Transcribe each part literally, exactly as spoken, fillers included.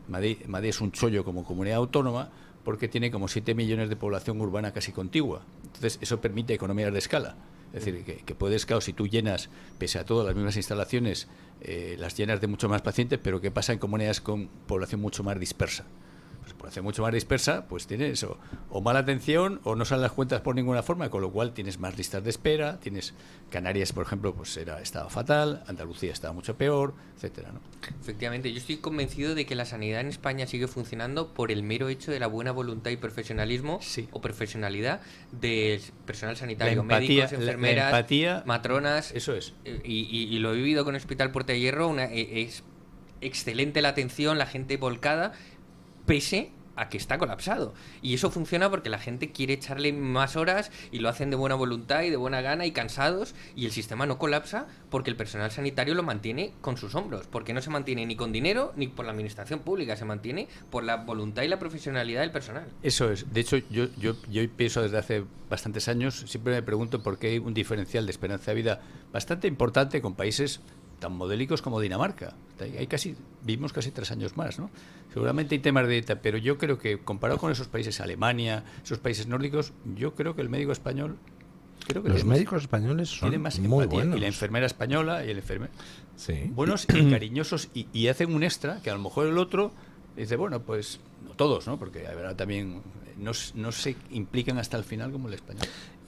Madrid, Madrid es un chollo como comunidad autónoma porque tiene como siete millones de población urbana casi contigua. Entonces, eso permite economías de escala. Es decir, que, que puedes, claro, si tú llenas, pese a todo, las mismas instalaciones, eh, las llenas de mucho más pacientes, pero ¿qué pasa en comunidades con población mucho más dispersa? Pues población mucho más dispersa, pues tienes o, o mala atención o no salen las cuentas por ninguna forma, con lo cual tienes más listas de espera, tienes Canarias, por ejemplo, pues era estaba fatal, Andalucía estaba mucho peor, etcétera, ¿no? Efectivamente, yo estoy convencido de que la sanidad en España sigue funcionando por el mero hecho de la buena voluntad y profesionalismo sí. o profesionalidad del personal sanitario, empatía, médicos, enfermeras, la, la empatía, matronas. Eso es. Y, y, y lo he vivido con el Hospital Puerta de Hierro, una, es excelente la atención, la gente volcada, pese a que está colapsado. Y eso funciona porque la gente quiere echarle más horas y lo hacen de buena voluntad y de buena gana y cansados, y el sistema no colapsa porque el personal sanitario lo mantiene con sus hombros, porque no se mantiene ni con dinero ni por la administración pública, se mantiene por la voluntad y la profesionalidad del personal. Eso es. De hecho, yo, yo, yo pienso desde hace bastantes años, siempre me pregunto por qué hay un diferencial de esperanza de vida bastante importante con países tan modélicos como Dinamarca. Hay casi, vivimos casi tres años más, ¿no? Seguramente hay temas de dieta, pero yo creo que comparado con esos países, Alemania, esos países nórdicos, yo creo que el médico español, creo que los médicos más, españoles son más muy empatía, buenos. Y la enfermera española y el enfermero, sí. buenos y cariñosos, y, y hacen un extra que a lo mejor el otro dice, bueno, pues no todos, ¿no? Porque la verdad también no, no se implican hasta el final como el español.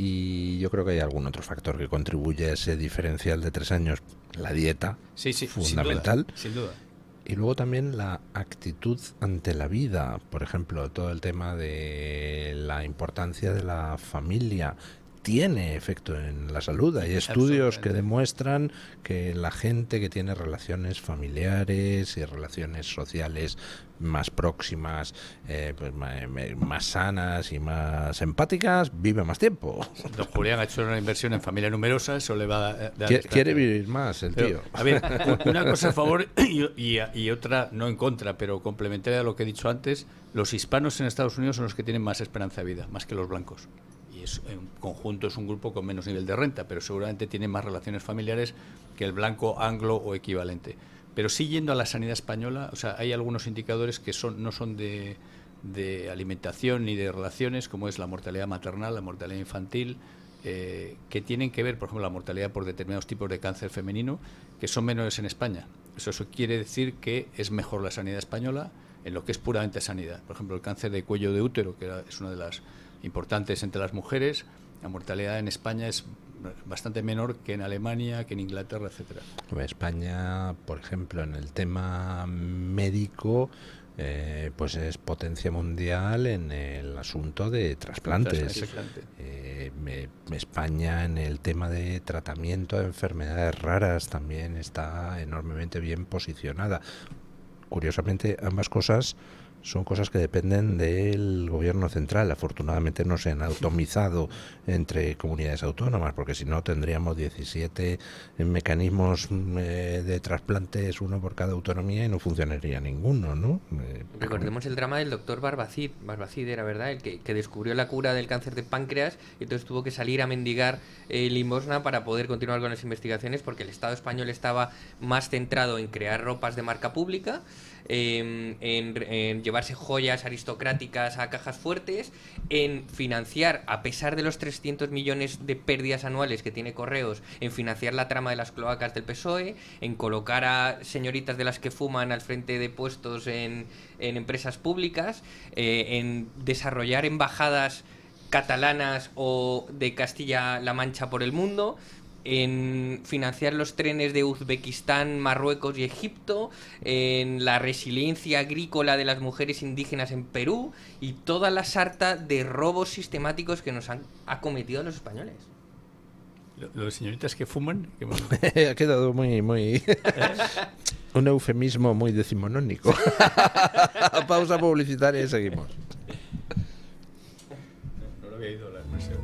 Y yo creo que hay algún otro factor que contribuye a ese diferencial de tres años, la dieta, sí, sí, fundamental. Sin duda, sin duda. Y luego también la actitud ante la vida, por ejemplo, todo el tema de la importancia de la familia tiene efecto en la salud. Hay estudios que demuestran que la gente que tiene relaciones familiares y relaciones sociales más próximas, eh, pues más, más sanas y más empáticas, vive más tiempo. Don Julián ha hecho una inversión en familia numerosa, eso le va a dar... Quiere, quiere vivir más el pero, tío. A ver, una cosa a favor y, y, y otra no en contra, pero complementaria a lo que he dicho antes, los hispanos en Estados Unidos son los que tienen más esperanza de vida, más que los blancos. Y es, en conjunto es un grupo con menos nivel de renta, pero seguramente tiene más relaciones familiares que el blanco anglo o equivalente. Pero sí, yendo a la sanidad española, o sea, hay algunos indicadores que son no son de, de alimentación ni de relaciones, como es la mortalidad maternal, la mortalidad infantil, eh, que tienen que ver, por ejemplo, la mortalidad por determinados tipos de cáncer femenino, que son menores en España. Eso, eso quiere decir que es mejor la sanidad española en lo que es puramente sanidad. Por ejemplo, el cáncer de cuello de útero, que era, es una de las importantes entre las mujeres, la mortalidad en España es bastante menor que en Alemania, que en Inglaterra, etcétera. España, por ejemplo, en el tema médico, eh, pues es potencia mundial en el asunto de trasplantes. Eh, me, España en el tema de tratamiento de enfermedades raras también está enormemente bien posicionada. Curiosamente, ambas cosas son cosas que dependen del gobierno central. Afortunadamente no se han atomizado entre comunidades autónomas, porque si no tendríamos diecisiete mecanismos eh, de trasplantes, uno por cada autonomía, y no funcionaría ninguno, ¿no? Eh, Recordemos el drama del doctor Barbacid, Barbacid era, ¿verdad?, el que, que descubrió la cura del cáncer de páncreas, y entonces tuvo que salir a mendigar eh, limosna para poder continuar con las investigaciones, porque el Estado español estaba más centrado en crear ropas de marca pública, eh, en, en llevarse joyas aristocráticas a cajas fuertes, en financiar, a pesar de los trescientos millones de pérdidas anuales que tiene Correos, en financiar la trama de las cloacas del P S O E, en colocar a señoritas de las que fuman al frente de puestos en, en empresas públicas, eh, en desarrollar embajadas catalanas o de Castilla-La Mancha por el mundo, en financiar los trenes de Uzbekistán, Marruecos y Egipto, en la resiliencia agrícola de las mujeres indígenas en Perú, y toda la sarta de robos sistemáticos que nos han acometido a los españoles. Lo de señoritas que fuman, que... ha quedado muy muy un eufemismo muy decimonónico. Pausa publicitaria y seguimos. No, no lo había ido la expresión.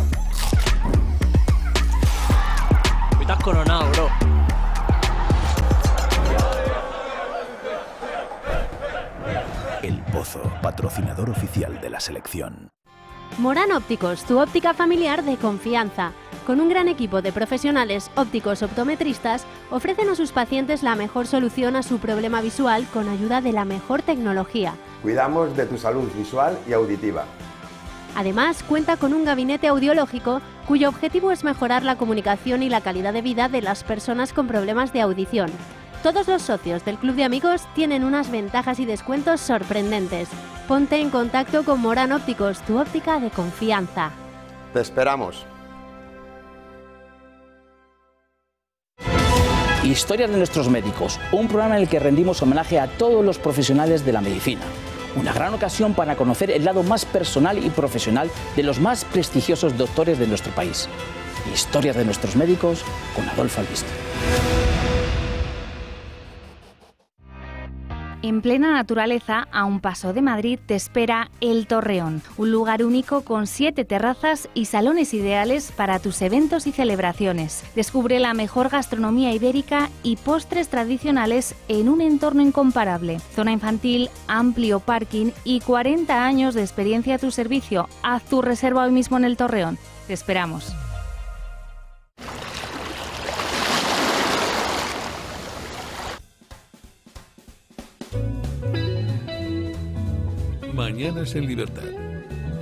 Coronado, bro. Pozo, patrocinador oficial de la selección. Morán Ópticos, tu óptica familiar de confianza. Con un gran equipo de profesionales ópticos optometristas, ofrecen a sus pacientes la mejor solución a su problema visual con ayuda de la mejor tecnología. Cuidamos de tu salud visual y auditiva. Además, cuenta con un gabinete audiológico cuyo objetivo es mejorar la comunicación y la calidad de vida de las personas con problemas de audición. Todos los socios del Club de Amigos tienen unas ventajas y descuentos sorprendentes. Ponte en contacto con Morán Ópticos, tu óptica de confianza. Te esperamos. Historias de nuestros médicos, un programa en el que rendimos homenaje a todos los profesionales de la medicina. Una gran ocasión para conocer el lado más personal y profesional de los más prestigiosos doctores de nuestro país. Historias de nuestros médicos con Adolfo Albiste. En plena naturaleza, a un paso de Madrid, te espera El Torreón, un lugar único con siete terrazas y salones ideales para tus eventos y celebraciones. Descubre la mejor gastronomía ibérica y postres tradicionales en un entorno incomparable. Zona infantil, amplio parking y cuarenta años de experiencia a tu servicio. Haz tu reserva hoy mismo en El Torreón. Te esperamos. Mañanas en Libertad,